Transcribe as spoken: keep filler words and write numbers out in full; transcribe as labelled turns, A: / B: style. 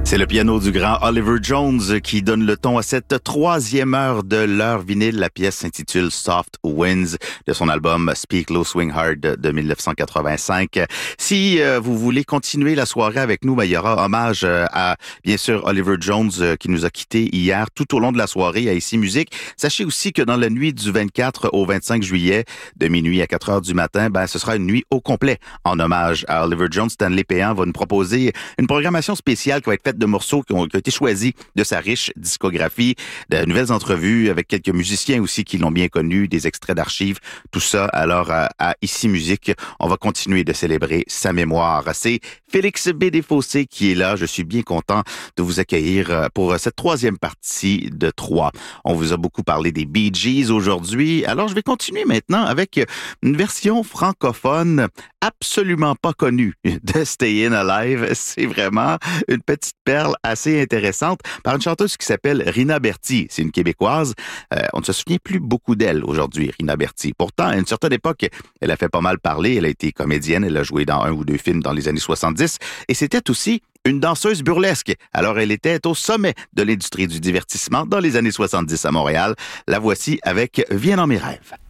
A: C'est le piano du grand Oliver Jones qui donne le ton à cette troisième heure de l'heure vinyle. La pièce s'intitule Soft Winds de son album Speak Low Swing Hard de dix-neuf cent quatre-vingt-cinq. Si euh, vous voulez continuer la soirée avec nous, ben, il y aura hommage euh, à, bien sûr, Oliver Jones euh, qui nous a quittés hier tout au long de la soirée à Ici Musique. Sachez aussi que dans la nuit du vingt-quatre au vingt-cinq juillet, de minuit à quatre heures du matin, ben, ce sera une nuit au complet en hommage à Oliver Jones. Stanley Péan va nous proposer une programmation spéciale qui va être faite de morceaux qui ont, qui ont été choisis de sa riche discographie, de nouvelles entrevues avec quelques musiciens aussi qui l'ont bien connu, des extraits d'archives, tout ça. Alors, à, à Ici Musique, on va continuer de célébrer sa mémoire. C'est Félix B. Desfossés qui est là. Je suis bien content de vous accueillir pour cette troisième partie de trois. On vous a beaucoup parlé des Bee Gees aujourd'hui. Alors, je vais continuer maintenant avec une version francophone absolument pas connue de Stayin' Alive. C'est vraiment une petite perle assez intéressante par une chanteuse qui s'appelle Rina Berty. C'est une Québécoise. Euh, on ne se souvient plus beaucoup d'elle aujourd'hui, Rina Berty. Pourtant, à une certaine époque, elle a fait pas mal parler. Elle a été comédienne. Elle a joué dans un ou deux films dans les années soixante-dix. Et c'était aussi une danseuse burlesque. Alors, elle était au sommet de l'industrie du divertissement dans les années soixante-dix à Montréal. La voici avec Viens dans mes rêves.